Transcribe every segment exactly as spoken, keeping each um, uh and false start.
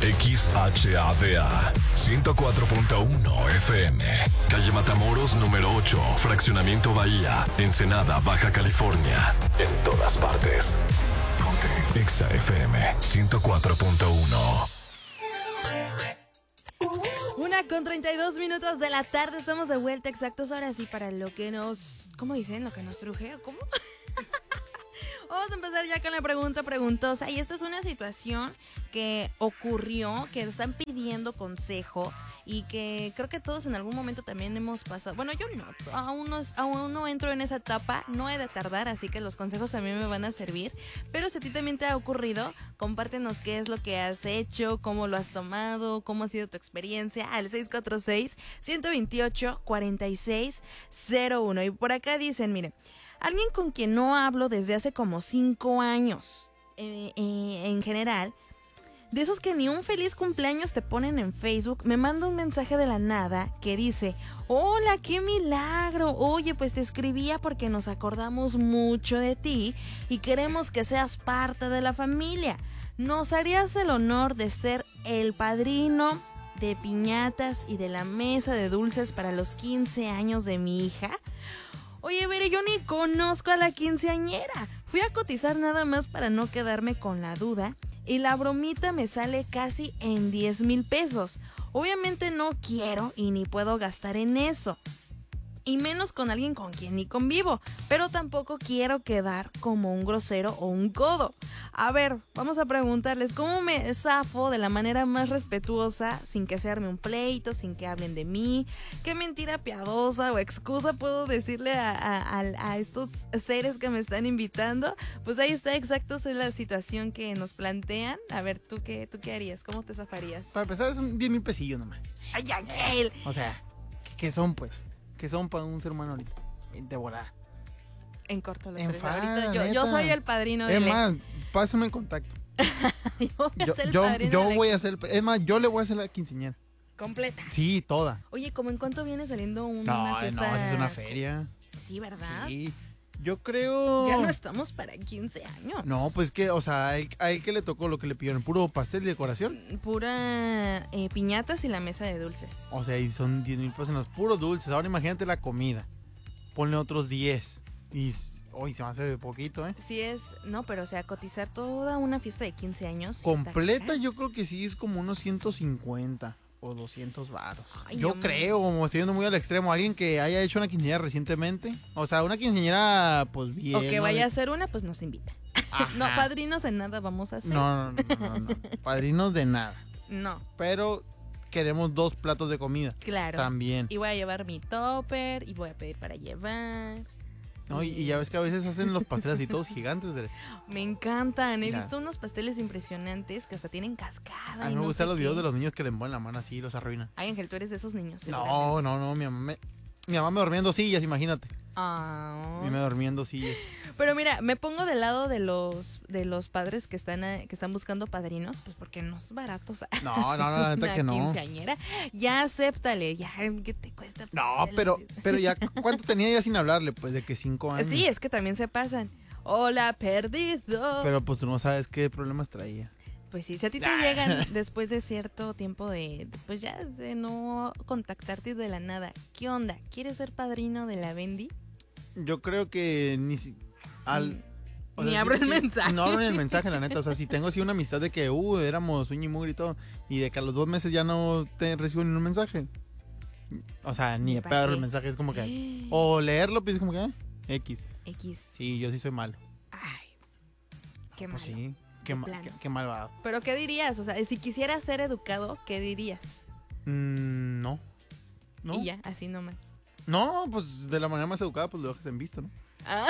X H A D A ciento cuatro punto uno F M. Calle Matamoros número ocho, Fraccionamiento Bahía, Ensenada, Baja California. En todas partes. Ponte Exa F M ciento cuatro punto uno. Una con treinta y dos minutos de la tarde, estamos de vuelta exactos ahora sí para lo que nos... ¿Cómo dicen? ¿Lo que nos truje? ¿Cómo? Vamos a empezar ya con la pregunta preguntosa. Y esta es una situación que ocurrió, que están pidiendo consejo y que creo que todos en algún momento también hemos pasado. Bueno, yo no, aún no, aún no entro en esa etapa, no he de tardar, así que los consejos también me van a servir. Pero si a ti también te ha ocurrido, compártenos qué es lo que has hecho, cómo lo has tomado, cómo ha sido tu experiencia al seis cuatro seis, uno dos ocho, cuatro seis cero uno. Y por acá dicen, mire, alguien con quien no hablo desde hace como cinco años, eh, eh, en general, de esos que ni un feliz cumpleaños te ponen en Facebook, me manda un mensaje de la nada que dice, hola, qué milagro, oye, pues te escribía porque nos acordamos mucho de ti y queremos que seas parte de la familia. ¿Nos harías el honor de ser el padrino de piñatas y de la mesa de dulces para los quince años de mi hija? Oye, veré, yo ni conozco a la quinceañera. Fui a cotizar nada más para no quedarme con la duda y la bromita me sale casi en diez mil pesos. Obviamente no quiero y ni puedo gastar en eso. Y menos con alguien con quien ni convivo. Pero tampoco quiero quedar como un grosero o un codo. A ver, vamos a preguntarles cómo me zafo de la manera más respetuosa, sin que se arme un pleito, sin que hablen de mí. ¿Qué mentira piadosa o excusa puedo decirle a, a, a, a estos seres que me están invitando? Pues ahí está, exacto, es la situación que nos plantean. A ver, ¿tú qué, tú qué harías? ¿Cómo te zafarías? Para empezar, es un diez mil pesillos nomás. ¡Ay, Ángel! O sea, ¿qué, qué son, pues? ¿Qué son para un ser humano ahorita? De volada. En corto los En tres. fa, Ahorita yo, yo soy el padrino. Es de más, pásame el contacto. yo voy a Yo, ser el yo, padrino yo de la voy a hacer... Es más, yo le voy a hacer la quinceañera. completa. Sí, toda. Oye, ¿cómo en cuánto viene saliendo una No, fiesta? no, esa es una feria. Sí, ¿verdad? Sí. Yo creo... Ya no estamos para quince años. No, pues que, o sea, a él, a él que le tocó lo que le pidieron, puro pastel y decoración. Pura eh, piñatas y la mesa de dulces. O sea, y son diez mil pesos en los puros dulces. Ahora imagínate la comida. Ponle otros diez. Y hoy se me hace poquito, ¿eh? Sí es, no, pero o sea, cotizar toda una fiesta de quince años. Sí Completa, yo creo que sí es como unos ciento cincuenta o doscientos baros. Ay, Yo no, creo, como estoy yendo muy al extremo, alguien que haya hecho una quinceañera recientemente. O sea, una quinceañera, pues bien. O que ¿no? vaya De... a hacer una, pues nos invita. Ajá. No, padrinos en nada vamos a hacer. No, no, no, no, no. Padrinos de nada. No. Pero queremos dos platos de comida. Claro. También. Y voy a llevar mi topper y voy a pedir para llevar. No, y, y ya ves que a veces hacen los pasteles así todos gigantes. De... Me encantan. He Ya. visto unos pasteles impresionantes que hasta tienen cascada. A mí y me no gustan sé los videos qué. de los niños que le envuelven la mano así y los arruinan. Ay, Ángel, tú eres de esos niños. No, no, no, mi mamá me... Mi mamá me dormía en dos sillas, imagínate. Ah. Y me dormía en dos sillas. Pero mira, me pongo del lado de los de los padres que están eh, que están buscando padrinos, pues porque no es barato. O sea, No, no, no, la neta una que no. quinceañera. Ya acéptale, ya, ¿qué te cuesta? No, pero, pero ya, ¿cuánto tenía ya sin hablarle? Pues de que cinco años. Sí, es que también se pasan. Hola, perdido. Pero pues tú no sabes qué problemas traía. Pues sí, si a ti te llegan después de cierto tiempo de, pues ya, de no contactarte de la nada. ¿Qué onda? ¿Quieres ser padrino de la Bendy? Yo creo que ni si... Al, o Ni sea, abro sí, el sí, mensaje. No abro ni el mensaje, la neta. O sea, si tengo así una amistad de que, uh, éramos uña y mugre y todo, y de que a los dos meses ya no te recibo ni un mensaje. O sea, ni de ¿Para pedo qué? el mensaje, es como que... O leerlo, pues es como que, eh, X. X. Sí, yo sí soy malo. Ay, qué malo. Pues sí, qué, de ma- plano. qué, qué malvado. Pero ¿qué dirías? O sea, si quisieras ser educado, ¿qué dirías? Mm, no. No. Y ya, así nomás. No, pues de la manera más educada, pues lo dejas en visto, ¿no? Ah.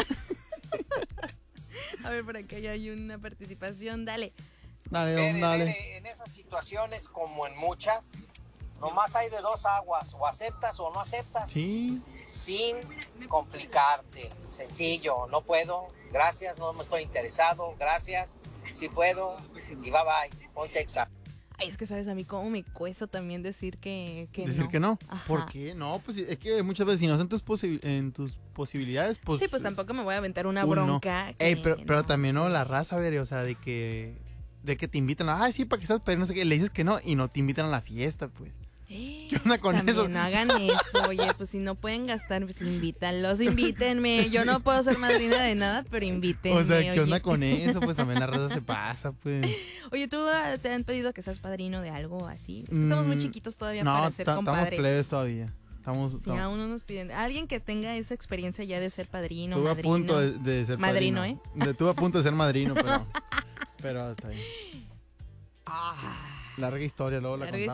A ver, por acá ya hay una participación, dale. Dale, Bere, don, dale. Bere, en esas situaciones, como en muchas, nomás hay de dos aguas, o aceptas o no aceptas. Sí. Sin complicarte. Sencillo, no puedo, gracias, no me estoy interesado, gracias, sí puedo, y bye bye, ponte examen. Ay, es que sabes a mí cómo me cuesta también decir que, que Decir no. que no. Ajá. ¿Por qué? No, pues es que muchas veces si no están en tus, posi- en tus posibilidades, pues... Sí, pues tampoco me voy a aventar una uno. bronca. Que Ey, pero, pero no, también, ¿no? sí. La raza, ver, o sea, de que... de que te invitan, ay, sí, para que seas padrino, no sé qué, le dices que no y no te invitan a la fiesta, pues. ¿Qué onda con También eso? no hagan eso, oye, pues si no pueden gastar, pues invítanlos, invítenme. Yo no puedo ser madrina de nada, pero invítenme. O sea, ¿qué oye. onda con eso? Pues también la raza se pasa, pues. Oye, ¿tú ah, te han pedido que seas padrino de algo así? Es que estamos muy Mm, chiquitos todavía no, para ser ta- estamos compadres. plebes todavía. Estamos, Sí, estamos- aún no nos piden. Alguien que tenga esa experiencia ya de ser padrino, Estuve a madrino. punto de, de ser Madrino, padrino. De- Estuve a punto de ser madrino, pero, pero hasta ahí. Ah. Larga historia, luego la Larga contamos.